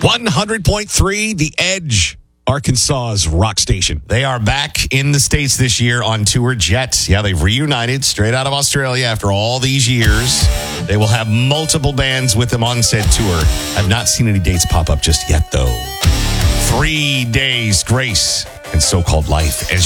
100.3 The Edge, Arkansas's rock station. They are back in the States this year on tour. Jet. Yeah, they've reunited straight out of Australia after all these years. They will have multiple bands with them on said tour. I've not seen any dates pop up just yet, though. 3 days, Grace, and So-Called Life as